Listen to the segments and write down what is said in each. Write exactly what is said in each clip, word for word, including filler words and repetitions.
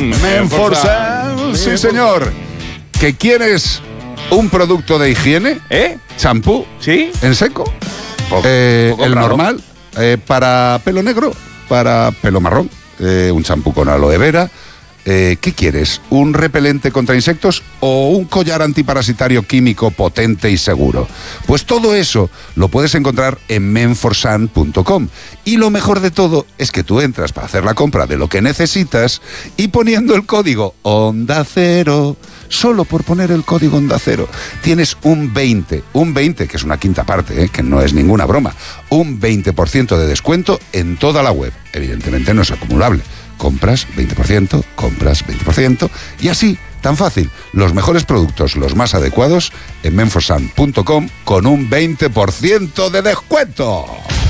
Menforsan, sí señor. ¿Que quieres un producto de higiene? ¿Eh? ¿Champú? ¿Sí? ¿En seco? Poco, eh, poco el claro. normal, eh, para pelo negro, para pelo marrón, eh, un champú con aloe vera. Eh, ¿Qué quieres? ¿Un repelente contra insectos o un collar antiparasitario químico potente y seguro? Pues todo eso lo puedes encontrar en menforsan punto com. Y lo mejor de todo es que tú entras para hacer la compra de lo que necesitas y poniendo el código Onda Cero, solo por poner el código Onda Cero, tienes un veinte, un veinte, que es una quinta parte, ¿eh? Que no es ninguna broma, un veinte por ciento de descuento en toda la web. Evidentemente no es acumulable. Compras veinte por ciento, compras veinte por ciento y así, tan fácil, los mejores productos, los más adecuados en menforsan punto com con un veinte por ciento de descuento.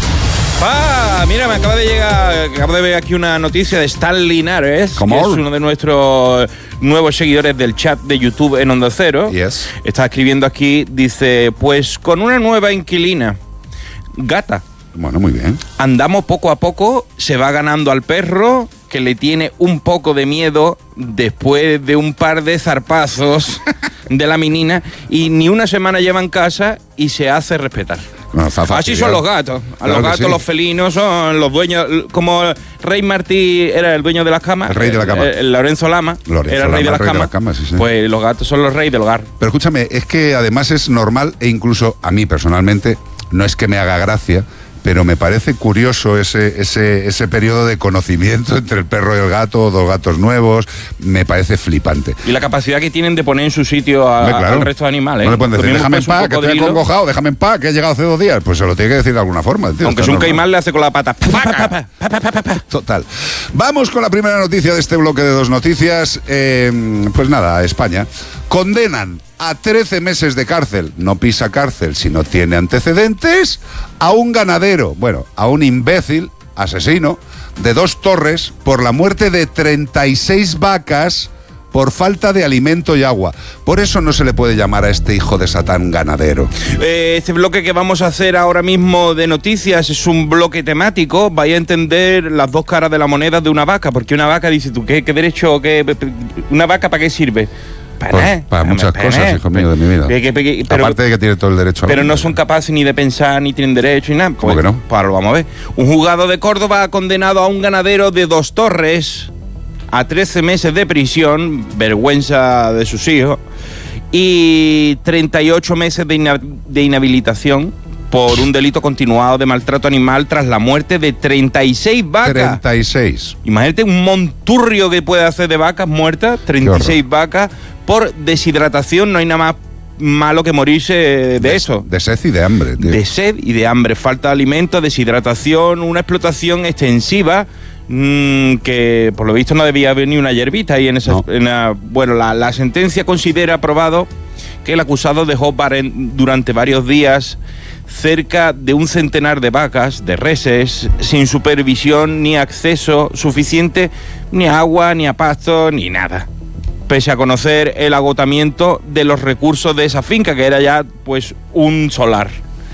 Ah, mira, me acaba de llegar, acabo de ver aquí una noticia de Stan Linares, ¿Cómo? que es uno de nuestros nuevos seguidores del chat de YouTube en Onda Cero. Yes. Está escribiendo aquí, dice, pues con una nueva inquilina, gata. Bueno, muy bien. Andamos poco a poco, se va ganando al perro, que le tiene un poco de miedo después de un par de zarpazos de la menina, y ni una semana lleva en casa y se hace respetar. No, está fácil, Así son ya. los gatos. A Claro los que gatos, sí. los felinos son los dueños. Como Rey Martí era el dueño de las camas. El rey de la cama. El, el Lorenzo Lama Lorenzo era el rey, Lama, de, las rey de camas. las camas, sí, sí. Pues los gatos son los reyes del hogar. Pero escúchame, es que además es normal e incluso a mí personalmente, no es que me haga gracia, pero me parece curioso ese, ese, ese periodo de conocimiento entre el perro y el gato, dos gatos nuevos, me parece flipante. Y la capacidad que tienen de poner en su sitio a, Hombre, claro. al resto de animales. No le pueden decir, Lo mismo déjame en que es un paz, que estoy cocodrilo, acongojado, déjame en paz, que he llegado hace dos días. Pues se lo tiene que decir de alguna forma. Tío, aunque está es un normal. caimán, le hace con la pata. Total. Vamos con la primera noticia de este bloque de dos noticias. Eh, pues nada, a España. Condenan a trece meses de cárcel, no pisa cárcel si no tiene antecedentes, a un ganadero, bueno, a un imbécil, asesino, de Dos Torres por la muerte de treinta y seis vacas por falta de alimento y agua. Por eso no se le puede llamar a este hijo de Satán ganadero. Eh, este bloque que vamos a hacer ahora mismo de noticias es un bloque temático. Vaya a entender las dos caras de la moneda de una vaca, porque una vaca, dice tú, ¿qué, qué derecho? Qué, ¿Una vaca para qué sirve? Para, Pues, nada. para muchas Para cosas, nada. hijo mío, de mi vida. Que- que- que- pero, Aparte de que tiene todo el derecho a pero no son capaces ni de pensar, ni tienen derecho, ni nada. ¿Cómo que no? Pues ahora lo vamos a ver. Un juzgado de Córdoba ha condenado a un ganadero de Dos Torres a trece meses de prisión, vergüenza de sus hijos, y treinta y ocho meses de, ina- de inhabilitación por un delito continuado de maltrato animal tras la muerte de treinta y seis vacas. treinta y seis. Imagínate un monturrio que puede hacer de vacas muertas, treinta y seis vacas, por deshidratación. No hay nada más malo que morirse de eso. De sed y de hambre, tío. De sed y de hambre, falta de alimentos, deshidratación, una explotación extensiva mmm, que por lo visto no debía haber ni una hierbita ahí en esa... No. en la- bueno, la, la sentencia considera probado que el acusado dejó varen- durante varios días cerca de un centenar de vacas, de reses, sin supervisión ni acceso suficiente ni a agua, ni a pasto, ni nada. Pese a conocer el agotamiento de los recursos de esa finca, que era ya pues un solar.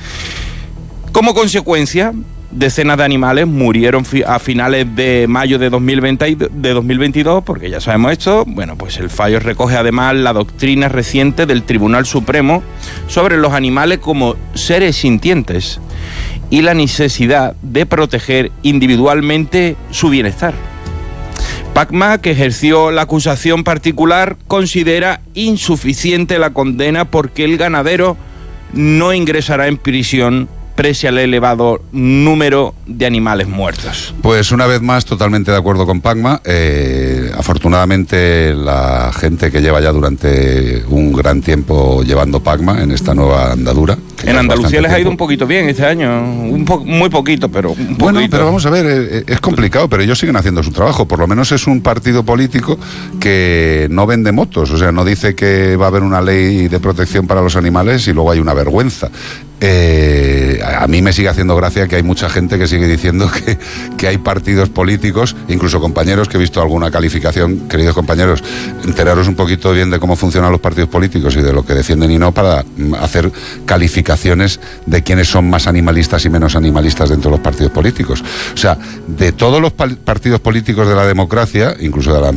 Como consecuencia, decenas de animales murieron fi- a finales de mayo de dos mil veinte, de dos mil veintidós, porque ya sabemos esto. Bueno, pues el fallo recoge además la doctrina reciente del Tribunal Supremo sobre los animales como seres sintientes y la necesidad de proteger individualmente su bienestar. Pacma, que ejerció la acusación particular, considera insuficiente la condena porque el ganadero no ingresará en prisión pese al elevado número de animales muertos. Pues una vez más, totalmente de acuerdo con Pacma. Eh, afortunadamente, la gente que lleva ya durante un gran tiempo llevando Pacma en esta nueva andadura. En Andalucía les ha ido un poquito bien este año, un po- muy poquito, pero un poquito. Bueno, pero vamos a ver, eh, es complicado, pero ellos siguen haciendo su trabajo. Por lo menos es un partido político que no vende motos, o sea, no dice que va a haber una ley de protección para los animales y luego hay una vergüenza. Eh, a mí me sigue haciendo gracia que hay mucha gente que sigue diciendo que, que hay partidos políticos, incluso compañeros que he visto alguna calificación. Queridos compañeros, enteraros un poquito bien de cómo funcionan los partidos políticos y de lo que defienden y no, para mm, hacer calificaciones de quiénes son más animalistas y menos animalistas dentro de los partidos políticos. O sea, de todos los pal- partidos políticos de la democracia, incluso de la